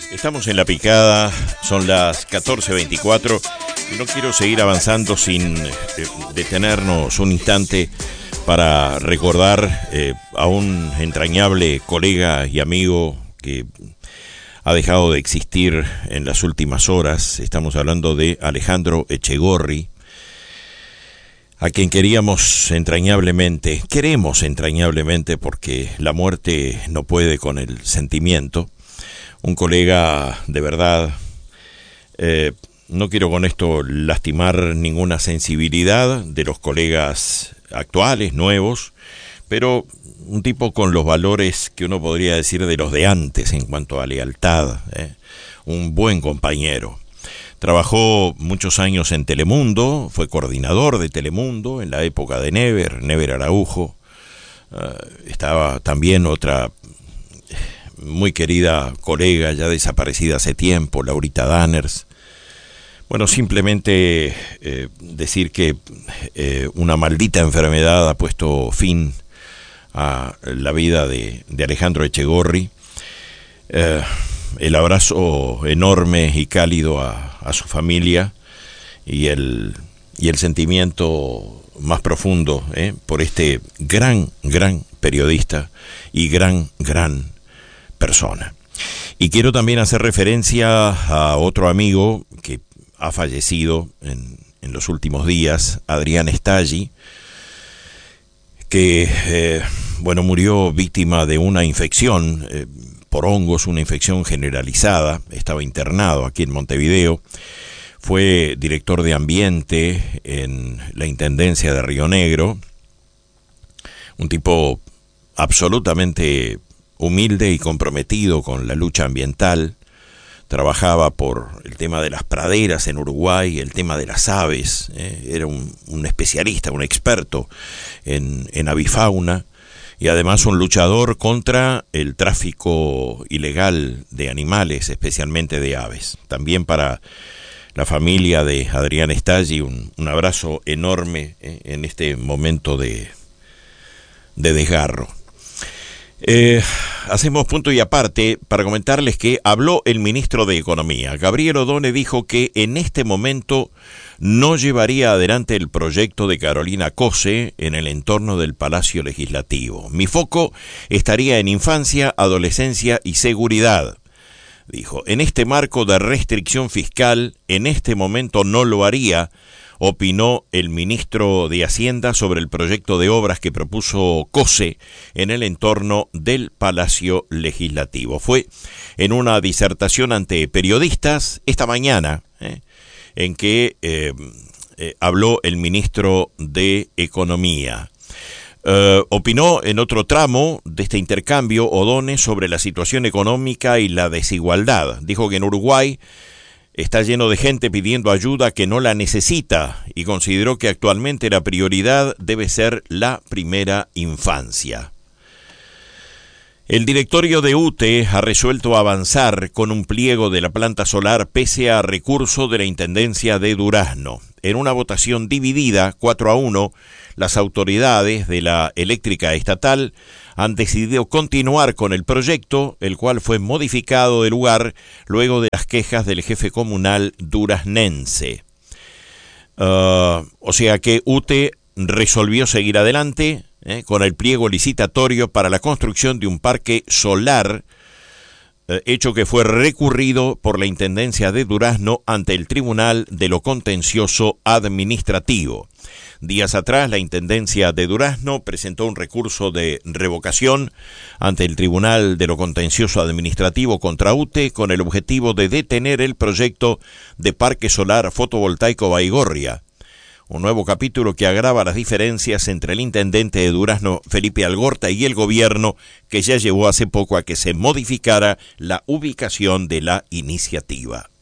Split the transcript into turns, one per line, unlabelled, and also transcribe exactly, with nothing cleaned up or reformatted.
Estamos en La Picada, son las catorce veinticuatro y no quiero seguir avanzando sin eh, detenernos un instante para recordar eh, a un entrañable colega y amigo que ha dejado de existir en las últimas horas. Estamos hablando de Alejandro Echegorri, a quien queríamos entrañablemente, queremos entrañablemente porque la muerte no puede con el sentimiento. Un colega de verdad, eh, no quiero con esto lastimar ninguna sensibilidad de los colegas actuales, nuevos, pero un tipo con los valores que uno podría decir de los de antes en cuanto a lealtad, eh, un buen compañero. Trabajó muchos años en Telemundo, fue coordinador de Telemundo en la época de Never, Never Araujo. Uh, estaba también otra muy querida colega, ya desaparecida hace tiempo, Laurita Danners. Bueno, simplemente eh, decir que eh, una maldita enfermedad ha puesto fin a la vida de, de Alejandro Echegorri. Eh, el abrazo enorme y cálido a, a su familia y el, y el sentimiento más profundo eh, por este gran, gran periodista y gran, gran persona. Y quiero también hacer referencia a otro amigo que ha fallecido en, en los últimos días, Adrián Stalli, que eh, bueno, murió víctima de una infección eh, por hongos, una infección generalizada. Estaba internado aquí en Montevideo. Fue director de ambiente en la Intendencia de Río Negro. Un tipo absolutamente humilde y comprometido con la lucha ambiental. Trabajaba por el tema de las praderas en Uruguay, el tema de las aves. Eh, era un, un especialista, un experto en, en avifauna. Y además un luchador contra el tráfico ilegal de animales, especialmente de aves. También para la familia de Adrián Stalli, un, un abrazo enorme eh, en este momento de, de desgarro. Eh, hacemos punto y aparte para comentarles que habló el ministro de Economía. Gabriel Odone dijo que en este momento no llevaría adelante el proyecto de Carolina Cose en el entorno del Palacio Legislativo. Mi foco estaría en infancia, adolescencia y seguridad, dijo. En este marco de restricción fiscal, en este momento no lo haría, opinó el ministro de Hacienda sobre el proyecto de obras que propuso Cose en el entorno del Palacio Legislativo. Fue en una disertación ante periodistas esta mañana, eh, en que eh, eh, habló el ministro de Economía. Uh, opinó en otro tramo de este intercambio Odone sobre la situación económica y la desigualdad. Dijo que en Uruguay está lleno de gente pidiendo ayuda que no la necesita y consideró que actualmente la prioridad debe ser la primera infancia. El directorio de U T E ha resuelto avanzar con un pliego de la planta solar pese a recurso de la Intendencia de Durazno. En una votación dividida, cuatro a uno, las autoridades de la eléctrica estatal han decidido continuar con el proyecto, el cual fue modificado de lugar luego de las quejas del jefe comunal duraznense. Uh, o sea que U T E resolvió seguir adelante eh, con el pliego licitatorio para la construcción de un parque solar, eh, hecho que fue recurrido por la Intendencia de Durazno ante el Tribunal de lo Contencioso Administrativo. Días atrás, la Intendencia de Durazno presentó un recurso de revocación ante el Tribunal de lo Contencioso Administrativo contra U T E con el objetivo de detener el proyecto de Parque Solar Fotovoltaico Baigorria. Un nuevo capítulo que agrava las diferencias entre el intendente de Durazno, Felipe Algorta, y el gobierno, que ya llevó hace poco a que se modificara la ubicación de la iniciativa.